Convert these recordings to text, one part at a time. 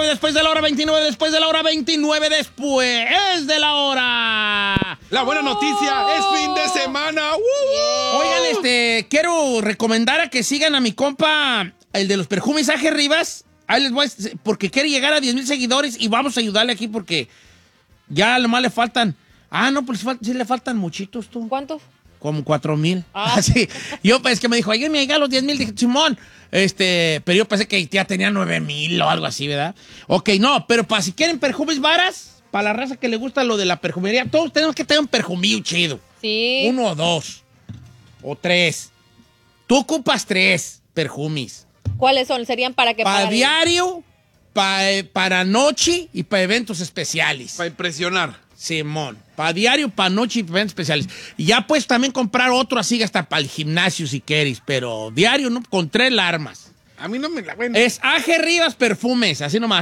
después de la hora 29, después de la hora 29, después de la hora. La buena noticia es fin de semana. Oigan, quiero recomendar a que sigan a mi compa, el de los perfumes Aje Rivas. Ahí les voy porque quiere llegar a 10,000 seguidores y vamos a ayudarle aquí porque ya nomás le faltan. No, pues sí le faltan muchitos, tú. ¿Cuántos? Como 4,000. Sí. Yo es que me dijo, ayer me llegaron los 10,000. Dije, Simón. Pero yo pensé que ya tenía 9,000 o algo así, ¿verdad? Ok, no, pero para si quieren perfumes varas, para la raza que le gusta lo de la perfumería, todos tenemos que tener un perfumillo chido. Sí. 1 o 2 o 3. Tú ocupas 3 perfumes. ¿Cuáles son? ¿Serían para qué? Para diario, para noche y para eventos especiales. Para impresionar. Simón, para diario, para noche y para eventos especiales. Y ya puedes también comprar otro así hasta para el gimnasio si quieres, pero diario, ¿no? Con 3 larmas. A mí no me la ven. Es Aje Rivas Perfumes, así nomás.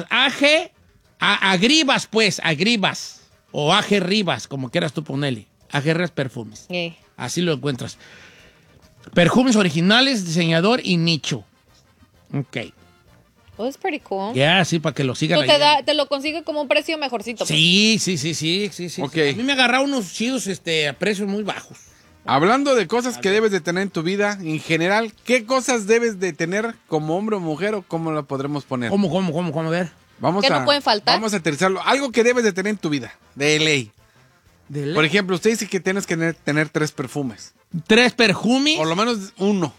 Agribas, pues, Agribas. O Aje Rivas, como quieras tú ponerle. Aje Rivas Perfumes. Así lo encuentras. Perfumes originales, diseñador y nicho. Ok. Oh, it's pretty cool. Sí, para que lo sigan. Te lo consigue como un precio mejorcito. Sí. Okay. A mí me agarraron unos chidos a precios muy bajos. Hablando de cosas que debes de tener en tu vida, en general, ¿qué cosas debes de tener como hombre o mujer o cómo lo podremos poner? ¿Cómo? A ver. ¿Qué no pueden faltar? Vamos a aterrizarlo. Algo que debes de tener en tu vida, de ley. Por ejemplo, usted dice que tienes que tener 3 perfumes. 3 perfumes. Por lo menos 1.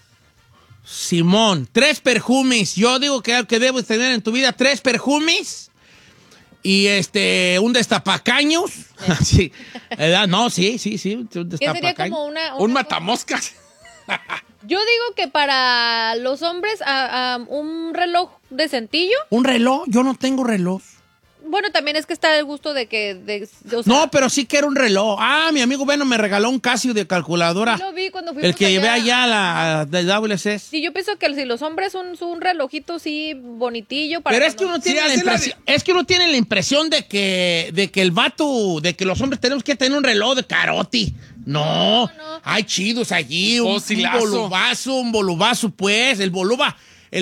Simón, 3 perfumes. Yo digo que debes tener en tu vida 3 perfumes y un destapacaños. Sí. No, sí. Un ¿Qué sería como un matamoscas? Yo digo que para los hombres un reloj decentillo. ¿Un reloj? Yo no tengo reloj. Bueno, también es que está el gusto de que... o sea, no, pero sí quiero un reloj. Mi amigo Beno me regaló un Casio de calculadora. Lo vi cuando fuimos el que llevé allá de WC. Sí, yo pienso que si los hombres un relojito sí bonitillo para... Pero es que uno tiene la impresión de que el vato, de que los hombres tenemos que tener un reloj de Carotti. No. Hay chidos allí. Un bolubazo, pues. El boloba,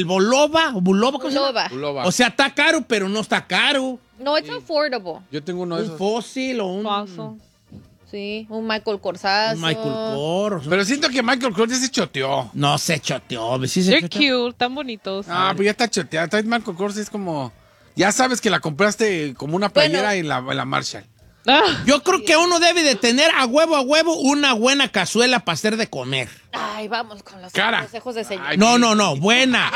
¿cómo se llama? Bulova. O sea, está caro, pero no está caro. No, it's affordable. Yo tengo uno de esos. Un fósil o un... Paso. Sí, un Michael Korsazo. Un Michael Kors. Pero siento que Michael Kors ya se choteó. No, se choteó. Sí, They're cute, tan bonitos. Pues ya está choteado. Michael Kors es como... Ya sabes que la compraste como una playera en la Marshall. Yo creo que uno debe de tener a huevo una buena cazuela para hacer de comer. Ay, vamos con los Cara. consejos de señor. No, buena.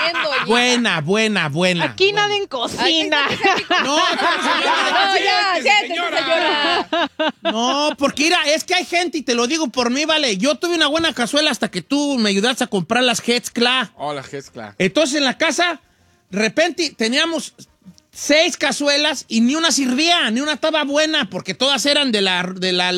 Buena. Aquí nadie en cocina. No, ya, siéntese, señora. No, porque mira, es que hay gente, y te lo digo por mí, vale. Yo tuve una buena cazuela hasta que tú me ayudaste a comprar las Hetzkla. Las Hetzkla. Entonces en la casa, de repente teníamos 6 cazuelas y ni una servía, ni una estaba buena, porque todas eran de la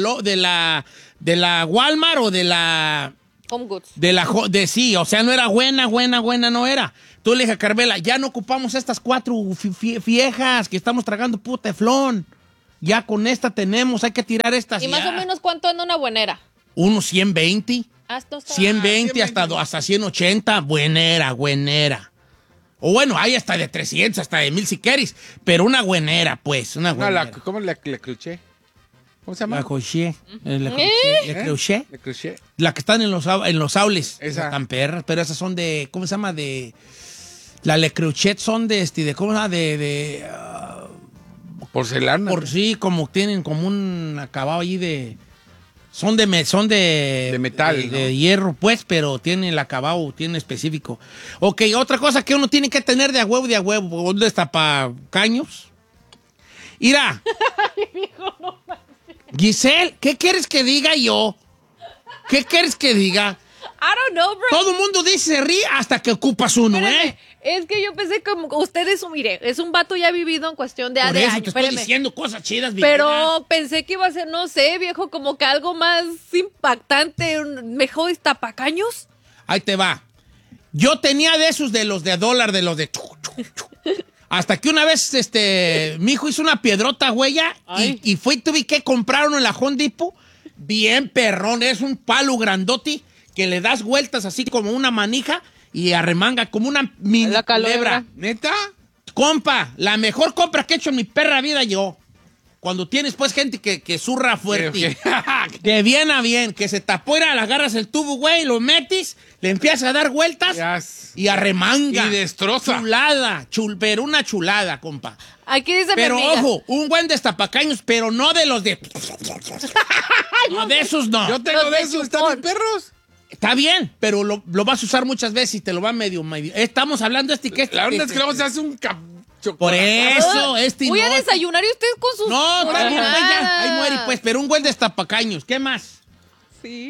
Walmart o de la Home Goods. Sí, o sea, no era buena, no era. Tú le dije a Carmela, ya no ocupamos estas 4 viejas que estamos tragando puta teflón. Ya con esta tenemos, hay que tirar estas. ¿Y más o menos cuánto anda una buenera? Unos 120. Hasta 120 hasta 180. Buenera. O bueno, hay hasta de 300, hasta de 1000 si quieres. Pero una buenera, pues. ¿Cómo le cruché? ¿Cómo se llama? La crochet. Le cruché. La que están en los aules. Esa. Tan perras, pero esas son de, ¿cómo se llama? La Le Creuset son de ¿cómo se llama? Porcelana. Sí, como tienen como un acabado allí de... Son de metal, de hierro, pues, pero tiene el acabado, tiene específico. Ok, otra cosa que uno tiene que tener de a huevo, ¿dónde está para caños? Mira. Giselle, ¿qué quieres que diga yo? ¿Qué quieres que diga? I don't know, bro. Todo el mundo dice se ríe hasta que ocupas uno, Espérame, es que yo pensé como ustedes, mire, es un vato ya vivido en cuestión de Por eso años. te estoy diciendo cosas chidas, pero pensé que iba a ser, no sé, viejo, como que algo más impactante, mejor tapacaños. Ahí te va. Yo tenía de esos de los de dólar, de los de... Hasta que una vez, mi hijo hizo una piedrota huella y tuve que comprar uno en la Home Depot. Bien perrón, es un palo grandote que le das vueltas así como una manija y arremanga como una mini culebra. ¿Neta? Compa, la mejor compra que he hecho en mi perra vida yo. Cuando tienes pues gente que zurra fuerte, de bien a bien, que se tapó, le agarras el tubo, güey, lo metes, le empiezas a dar vueltas y arremanga. Y destroza. Chulada, pero una chulada, compa. Aquí dice Pero mi amiga. ojo, un buen destapacaños, pero no de los de... No, de esos no. Yo tengo Los de de esos, chupón. ¿están mis perros? Está bien, pero lo vas a usar muchas veces y te lo va medio... Estamos hablando de que... La verdad es que luego se hace un Por eso, Voy a no. desayunar y ustedes con sus... No, con también, nada. pues ya, ahí muere, pues, pero un buen destapacaños. ¿Qué más? Sí.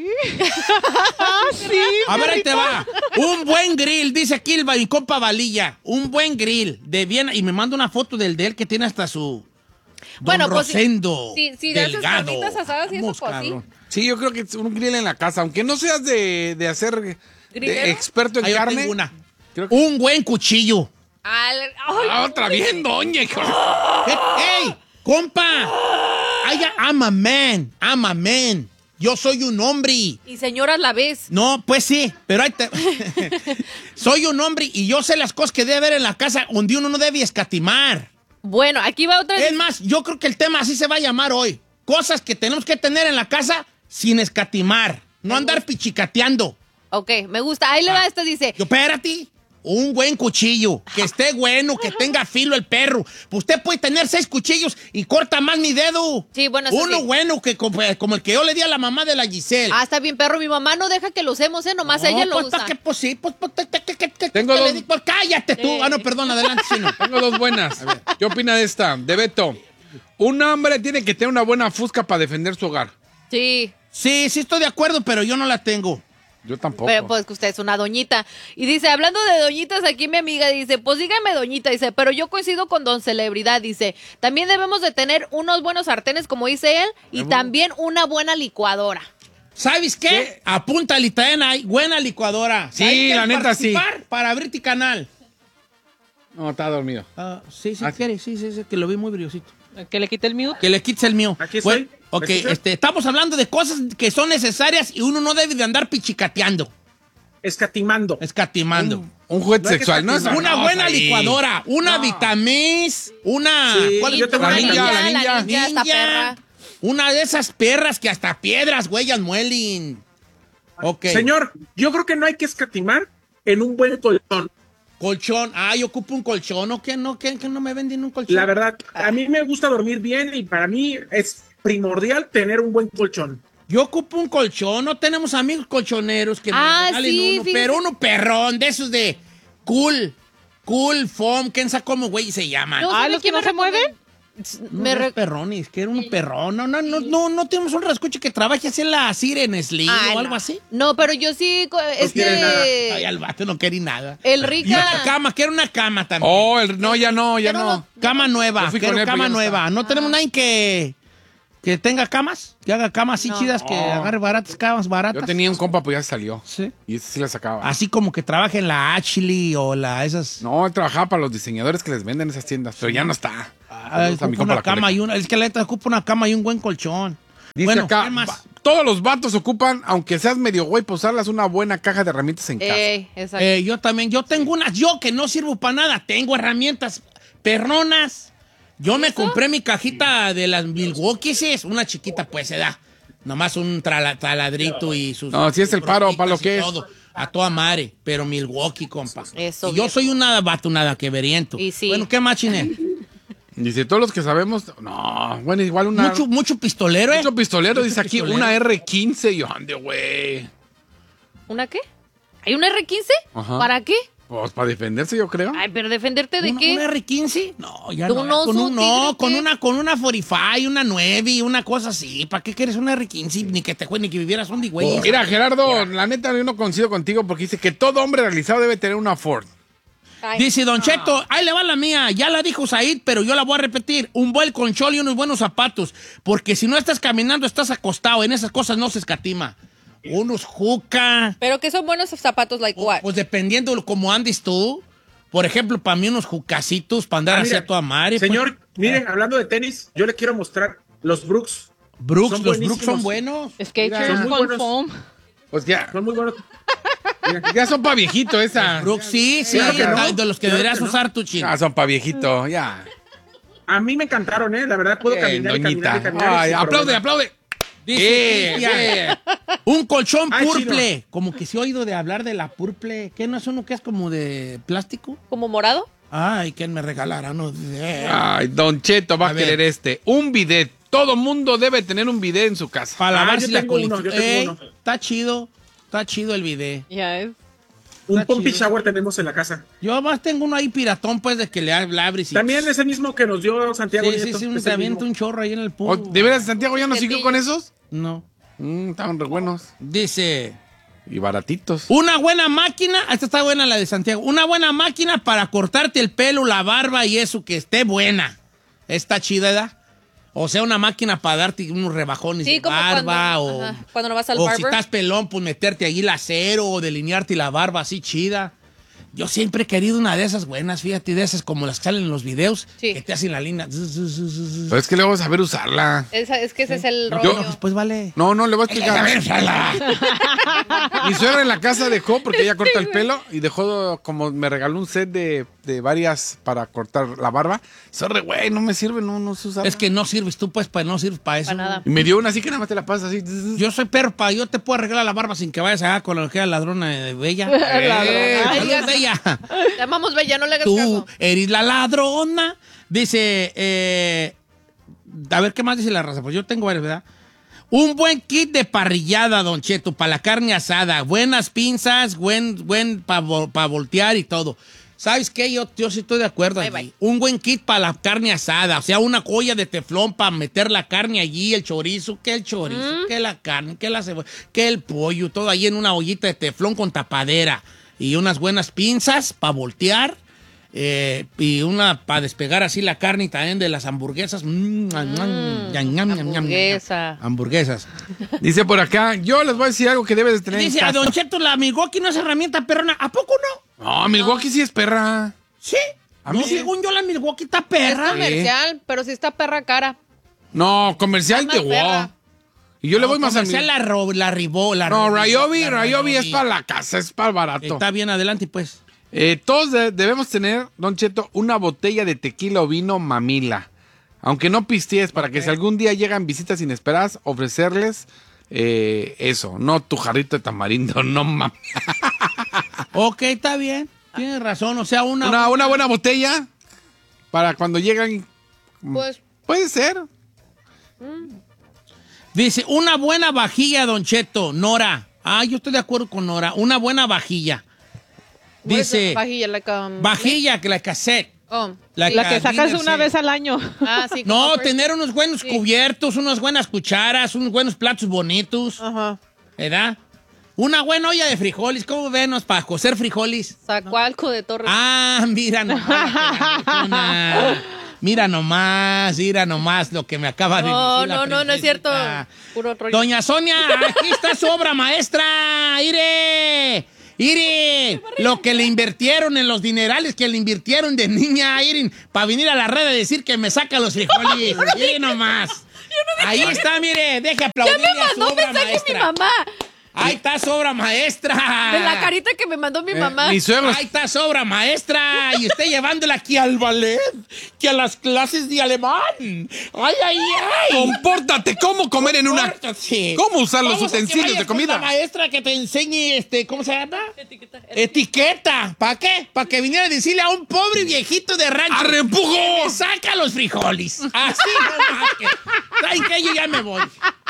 A ver, ahí te va. Un buen grill, dice aquí el compa Valilla. Un buen grill de Viena. Y me manda una foto del de él que tiene hasta su... Bueno, Don pues, Rosendo. si le haces delgado. carnitas asadas y eso, Vamos, pues, sí. cabrón. Sí, yo creo que es un grill en la casa. Aunque no seas de hacer ¿Grillero? experto en Ahí yo carne. tengo una. Creo que- Un buen cuchillo. Ay, Otra bien, doña. ¡Ey, compa! I'm a man. I'm a man. Yo soy un hombre. y señoras la ves. No, pues sí, pero ahí te... Soy un hombre y yo sé las cosas que debe haber en la casa donde uno no debe escatimar. Bueno, aquí va otra Es más, yo creo que el tema así se va a llamar hoy. Cosas que tenemos que tener en la casa sin escatimar. No andar pichicateando. Ok, me gusta. Ahí le va esta, dice. Yo, espérate. Un buen cuchillo, que esté bueno, que tenga filo el perro. Pues usted puede tener 6 cuchillos y corta más mi dedo. Sí, bueno, eso Uno sí. bueno, que como el que yo le di a la mamá de la Giselle. Ah, está bien, perro. Mi mamá no deja que lo usemos, ¿eh? Nomás ella lo pues, usa. pues sí, pues, Tengo le dos. di- pues, cállate tú. Ah, no, perdón, adelante, chino. Tengo dos buenas. ¿Qué opina de esta? De Beto. Un hombre tiene que tener una buena fusca para defender su hogar. Sí. Sí, estoy de acuerdo, pero yo no la tengo. Yo tampoco. Pero pues que usted es una doñita. Y dice, hablando de doñitas, aquí mi amiga dice, pues dígame doñita, dice, pero yo coincido con don Celebridad, dice, también debemos de tener unos buenos sartenes, como dice él, y también una buena licuadora. ¿Sabes qué? Apúntale, también hay buena licuadora. Sí, ¿Sabes qué? la neta, sí. Participar para abrirte canal. No, está dormido. Sí, quiere, sí, que lo vi muy brillosito. Que le quite el mute. Que le quites el mío. Aquí Bueno, estoy. ok, ¿Me escuchas? estamos hablando de cosas que son necesarias y uno no debe de andar pichicateando, Escatimando. escatimando. Un juguete No hay que sexual. No es escatimar. Una buena ahí. licuadora, una Vitamis, una... Sí, ¿cuál es? yo tengo La una ninja, la ninja. ninja, esta perra. Una de esas perras que hasta piedras, huellas, muelen. Ok. Señor, yo creo que no hay que escatimar en un buen colchón. Colchón. Yo ocupo un colchón. ¿O qué no? ¿Qué no me venden un colchón? La verdad, a mí me gusta dormir bien y para mí es primordial tener un buen colchón. Yo ocupo un colchón. No tenemos amigos colchoneros que me regalen sí, uno. fíjese. Pero uno perrón, de esos de cool foam. ¿Quién sabe cómo, güey, se llaman? No, ¿sabe ¿los qué que no me se mueven? No, me no re- es perrones, que era un perrón. No tenemos un rascucho que trabaje así en la Siren Slim o no. algo así. No, pero yo sí, quiere nada. Ay, al vato no quería nada. el Y una rica. cama, quiero una cama también. Oh, no, ya no. Cama nueva, Yo fui quiero con él, pero cama ya no nueva. está. ¿No tenemos nadie que tenga camas? Que haga camas así No. chidas, que agarre baratas, camas baratas. Yo tenía un compa, pues ya salió. Sí. Y ese sí la sacaba. Así como que trabaje en la Ashley o esas... No, él trabajaba para los diseñadores que les venden esas tiendas, pero ya no está. Saludos a mi ocupa compa una la cama colecta. y una... Es que la neta ocupa una cama y un buen colchón. Dice Bueno, acá, ¿qué más? todos los vatos ocupan, aunque seas medio güey, pues usarlas una buena caja de herramientas en casa. Exacto. Yo también, yo tengo unas, yo que no sirvo para nada, tengo herramientas perronas. Yo me compré mi cajita de las Milwaukee, una chiquita, pues se da. Nomás un taladrito y sus... No, si es el paro, para lo y que es. todo. A toda madre, pero Milwaukee, compa. Eso, Y yo viejo. soy una vato nada que veriento. Y sí. Bueno, ¿qué más, Chinel? Dice, todos los que sabemos, no, bueno, igual una... Mucho pistolero, ¿eh? Mucho pistolero, Mucho dice aquí, pistolero. una R15, yo ande, güey. ¿Una qué? ¿Hay una R15? Ajá. ¿Para qué? Pues para defenderse, yo creo. Ay, pero defenderte de qué. ¿Un R15? No, ya ¿De no. un oso, tigre, Con una 45, una 9, una cosa así. ¿Para qué quieres una R15? Ni que ni que vivieras un güey. Mira, Gerardo, la neta yo no coincido contigo porque dice que todo hombre realizado debe tener una Ford. Ay. Dice Don Cheto, ahí le va la mía, ya la dijo Said, pero yo la voy a repetir. Un buen colchón y unos buenos zapatos. Porque si no estás caminando, estás acostado. En esas cosas no se escatima. Unos juca. Pero que son buenos zapatos, like what? Pues dependiendo de cómo andes tú. Por ejemplo, para mí unos jucacitos para andar así mira, a toda madre. Señor, pues. miren, hablando de tenis, yo le quiero mostrar los Brooks. Brooks, son los buenísimos. Brooks son buenos. Skechers Son muy con buenos. foam. Pues ya. Son muy buenos. Ya son pa' viejito esa. Brooks, sí, Claro, de los que claro deberías que no. usar tu chino. Ya son pa' viejito, ya. A mí me encantaron, la verdad puedo caminar y doñita. caminar y caminar. Ay, sin aplaude, problema. aplaude. Dice Cristian, un colchón Ay, purple. Como que se ha oído de hablar de la purple. ¿Qué no es uno que es como de plástico? ¿Como morado? Ay, ¿quién me regalará? No. Ay, Don Cheto va a ver. querer un bidet. Todo mundo debe tener un bidet en su casa. Para lavarse yo la tengo colita. uno, yo tengo uno. Está chido el video. Ya es. Un Está pumpy chido. shower tenemos en la casa. Yo más tengo uno ahí piratón, pues, de que le abres y... También ese mismo que nos dio Santiago Sí, Nieto. sí, es se el avienta mismo. un chorro ahí en el Oh, pool. ¿De veras Santiago ya no siguió Cepillo. con esos? No. Estaban re buenos. Dice... Y baratitos. Una buena máquina, esta está buena la de Santiago, una buena máquina para cortarte el pelo, la barba y eso, que esté buena. Está chida, ¿verdad? O sea, una máquina para darte unos rebajones Sí, de como barba cuando no vas al o barber. si estás pelón, pues meterte ahí el acero o delinearte la barba así chida. Yo siempre he querido una de esas buenas, fíjate, de esas como las que salen en los videos, Sí. que te hacen la línea. Pero es que luego saber usarla. Es que ese es el No, rollo. después vale. No, le voy a explicar. Mi suegra en la casa dejó, porque ella corta el pelo, y dejó, como me regaló un set de varias para cortar la barba. Sorry, güey, no me sirve, no se usa. Es que no sirves tú, pues, no sirves para eso. Para nada. Y me dio una así que nada más te la pasas así. Yo soy perpa, yo te puedo arreglar la barba sin que vayas allá con la ojera ladrona de Bella. Ay, Saludos, Bella. Te amamos, Bella, no le hagas Tú caso. eres la ladrona. Dice, a ver, ¿qué más dice la raza? Pues yo tengo varios, ¿verdad? Un buen kit de parrillada, Don Cheto, para la carne asada. Buenas pinzas, buen para voltear y todo. ¿Sabes qué? Yo sí estoy de acuerdo Bye, allí. bye. Un buen kit para la carne asada. O sea, una olla de teflón para meter la carne allí, el chorizo, que la carne, que la cebolla, que el pollo, todo ahí en una ollita de teflón con tapadera. Y unas buenas pinzas para voltear. Y una para despegar así la carne y también de las hamburguesas. Hamburguesa. Hamburguesas. Dice por acá, yo les voy a decir algo que debes de tener Dice en a casa. Don Cheto, la Milwaukee no es herramienta perrona. ¿A poco no? No, Milwaukee sí es perra. Sí. A mí No, sí. según yo, la Milwaukee está Es perra. comercial, pero sí está perra cara. No, comercial Está de más wow. perra. Y yo le voy más a comercial mí. la Ribó. No, Ryobi es para la casa, es para el barato. Está bien, adelante, pues. Todos debemos tener, Don Cheto, una botella de tequila o vino Mamila. Aunque no pistees, para que si algún día llegan visitas inesperadas, ofrecerles eso. No tu jarrito de tamarindo, no mames. Ok, está bien. Tienes razón. O sea, Una buena botella para cuando llegan. Pues, Puede ser. Dice, una buena vajilla, Don Cheto. Nora. Yo estoy de acuerdo con Nora. Una buena vajilla. Dice, vajilla, vajilla, que la cassette. Oh, La La que sacas dinner una set. vez al año. sí. No, como tener unos buenos Sí. cubiertos, unas buenas cucharas, unos buenos platos bonitos, Ajá. ¿verdad? Una buena olla de frijoles, ¿cómo venos para cocer frijoles? Zacualco de Torres. Mira nomás. Mira nomás lo que me acaba de decir. No es cierto. Puro rollo. Doña Sonia, aquí está su obra maestra. ¡Ire! Lo que le invirtieron en los dinerales que le invirtieron de niña, Irin, para venir a la red a decir que me saca los frijoles. Mire nomás. Ahí está, mire, deje aplaudirle Ya me a su mandó obra mensaje mi maestra. mamá. Ahí está su obra maestra. De la carita que me mandó mi mamá. Mi suegro. Ahí está su obra maestra. Y usted llevándola aquí al ballet, que a las clases de alemán. ¡Ay! Compórtate, ¿cómo comer en una? Compórtate. ¿Cómo usar los Vamos a que utensilios vayas de con comida? la maestra que te enseñe, ¿cómo se llama? Etiqueta. ¿Para qué? Para que viniera a decirle a un pobre viejito de rancho. ¡Arrempujo! que me saca los frijoles. Así nomás que. ¿Saben qué? Yo ya me voy.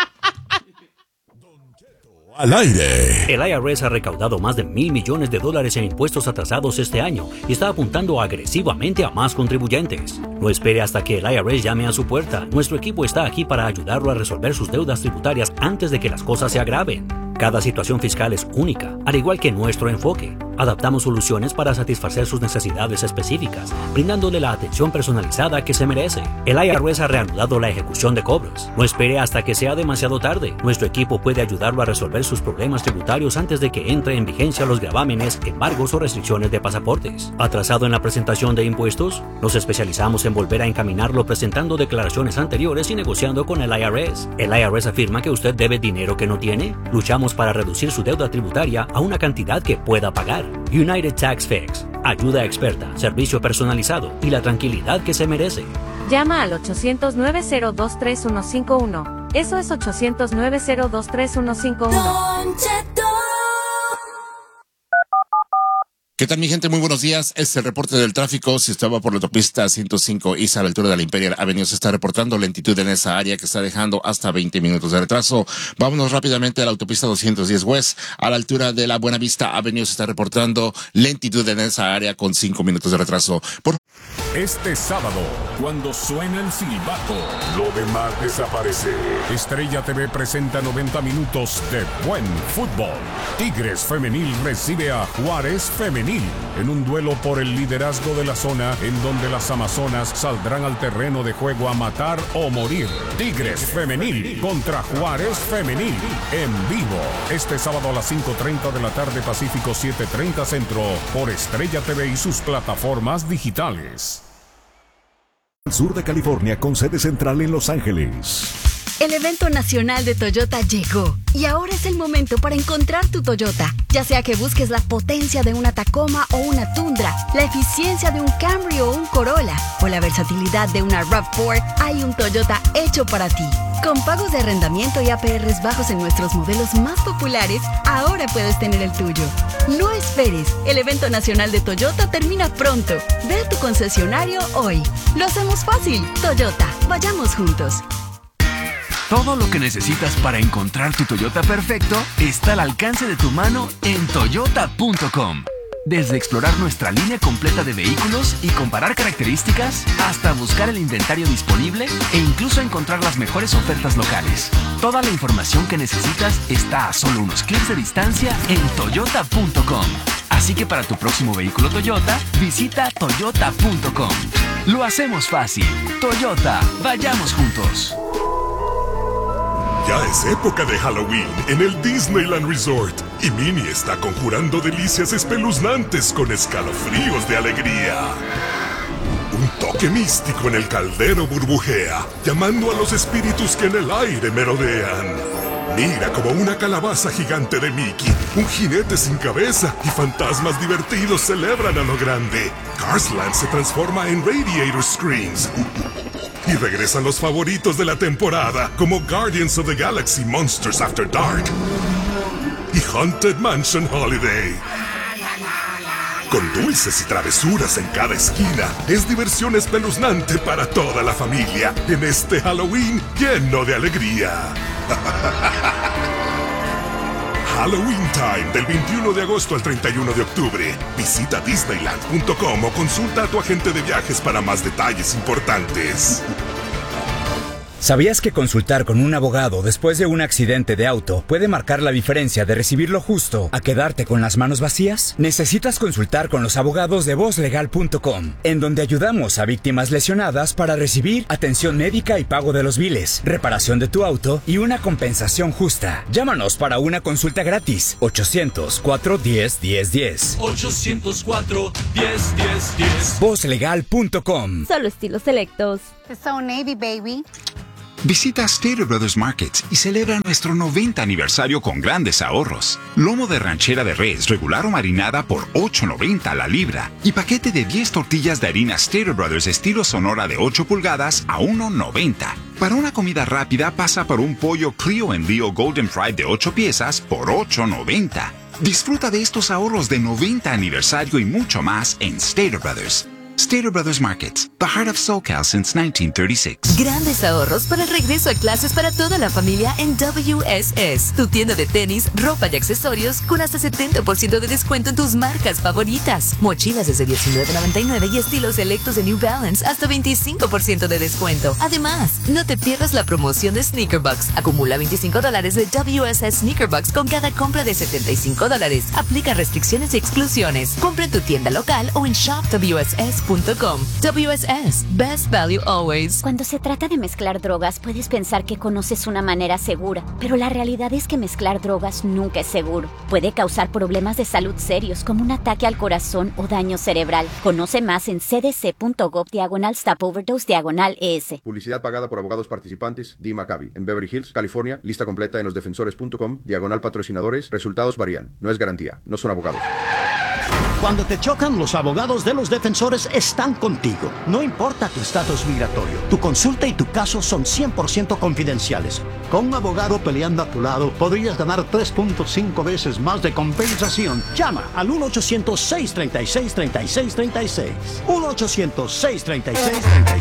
Al aire. El IRS ha recaudado más de $1,000 millones en impuestos atrasados este año y está apuntando agresivamente a más contribuyentes. No espere hasta que el IRS llame a su puerta. Nuestro equipo está aquí para ayudarlo a resolver sus deudas tributarias antes de que las cosas se agraven. Cada situación fiscal es única, al igual que nuestro enfoque. Adaptamos soluciones para satisfacer sus necesidades específicas, brindándole la atención personalizada que se merece. El IRS ha reanudado la ejecución de cobros. No espere hasta que sea demasiado tarde. Nuestro equipo puede ayudarlo a resolver sus problemas tributarios antes de que entre en vigencia los gravámenes, embargos o restricciones de pasaportes. ¿Atrasado en la presentación de impuestos? Nos especializamos en volver a encaminarlo presentando declaraciones anteriores y negociando con el IRS. ¿El IRS afirma que usted debe dinero que no tiene? Luchamos para reducir su deuda tributaria a una cantidad que pueda pagar. United Tax Fix. Ayuda experta, servicio personalizado y la tranquilidad que se merece. Llama al 800-902-3151. Eso es 800-902-3151. ¿Qué tal, mi gente? Muy buenos días. Este es el reporte del tráfico. Si estaba por la autopista 105 East a la altura de la Imperial Avenue, se está reportando lentitud en esa área que está dejando hasta 20 minutos de retraso. Vámonos rápidamente a la autopista 210 West a la altura de la Buenavista Avenue. Se está reportando lentitud en esa área con 5 minutos de retraso. Este sábado, cuando suena el silbato, lo demás desaparece. Estrella TV presenta 90 minutos de buen fútbol. Tigres Femenil recibe a Juárez Femenil en un duelo por el liderazgo de la zona, en donde las amazonas saldrán al terreno de juego a matar o morir. Tigres Femenil contra Juárez Femenil en vivo. Este sábado a las 5:30 de la tarde, Pacífico 7:30 Centro, por Estrella TV y sus plataformas digitales. Sur de California, con sede central en Los Ángeles. El evento nacional de Toyota llegó y ahora es el momento para encontrar tu Toyota. Ya sea que busques la potencia de una Tacoma o una Tundra, la eficiencia de un Camry o un Corolla o la versatilidad de una RAV4, hay un Toyota hecho para ti. Con pagos de arrendamiento y APRs bajos en nuestros modelos más populares, ahora puedes tener el tuyo. No esperes, el evento nacional de Toyota termina pronto. Ve a tu concesionario hoy. Lo hacemos fácil. Toyota, vayamos juntos. Todo lo que necesitas para encontrar tu Toyota perfecto está al alcance de tu mano en Toyota.com. Desde explorar nuestra línea completa de vehículos y comparar características, hasta buscar el inventario disponible e incluso encontrar las mejores ofertas locales. Toda la información que necesitas está a solo unos clics de distancia en Toyota.com. Así que para tu próximo vehículo Toyota, visita Toyota.com. Lo hacemos fácil. Toyota, vayamos juntos. Ya es época de Halloween en el Disneyland Resort y Minnie está conjurando delicias espeluznantes con escalofríos de alegría. Un toque místico en el caldero burbujea, llamando a los espíritus que en el aire merodean. Mira como una calabaza gigante de Mickey, un jinete sin cabeza y fantasmas divertidos celebran a lo grande. Cars Land se transforma en Radiator Screens. Y regresan los favoritos de la temporada, como Guardians of the Galaxy Monsters After Dark y Haunted Mansion Holiday. Con dulces y travesuras en cada esquina, es diversión espeluznante para toda la familia en este Halloween lleno de alegría. Halloween Time, del 21 de agosto al 31 de octubre. Visita Disneyland.com o consulta a tu agente de viajes para más detalles importantes. ¿Sabías que consultar con un abogado después de un accidente de auto puede marcar la diferencia de recibir lo justo a quedarte con las manos vacías? Necesitas consultar con los abogados de VozLegal.com, en donde ayudamos a víctimas lesionadas para recibir atención médica y pago de los biles, reparación de tu auto y una compensación justa. Llámanos para una consulta gratis. 800-410-1010. 800-410-1010. VozLegal.com. Solo estilos selectos. It's so Navy, baby. Visita Stater Brothers Market y celebra nuestro 90 aniversario con grandes ahorros. Lomo de ranchera de res regular o marinada por $8.90 la libra. Y paquete de 10 tortillas de harina Stater Brothers estilo Sonora de 8 pulgadas a $1.90. Para una comida rápida pasa por un pollo Clio en Leo Golden Fried de 8 piezas por $8.90. Disfruta de estos ahorros de 90 aniversario y mucho más en Stater Brothers. Stater Brothers Markets, the heart of SoCal since 1936. Grandes ahorros para el regreso a clases para toda la familia en WSS. Tu tienda de tenis, ropa y accesorios con hasta 70% de descuento en tus marcas favoritas. Mochilas desde $19.99 y estilos selectos de New Balance hasta 25% de descuento. Además, no te pierdas la promoción de Sneaker Bucks. Acumula $25 de WSS Sneaker Bucks con cada compra de $75. Aplica restricciones y exclusiones. Compra en tu tienda local o en shopwss.com. WSS, best value always. Cuando se trata de mezclar drogas, puedes pensar que conoces una manera segura, pero la realidad es que mezclar drogas nunca es seguro. Puede causar problemas de salud serios como un ataque al corazón o daño cerebral. Conoce más en cdc.gov/stopoverdose/ES. Publicidad pagada por abogados participantes. Dee Maccabi, en Beverly Hills, California. Lista completa en losdefensores.com. /patrocinadores. Resultados varían. No es garantía. No son abogados. Cuando te chocan, los abogados de Los Defensores están contigo. No importa tu estatus migratorio, tu consulta y tu caso son 100% confidenciales. Con un abogado peleando a tu lado, podrías ganar 3.5 veces más de compensación. Llama al 1-800-636-3636. 1-800-636-3636.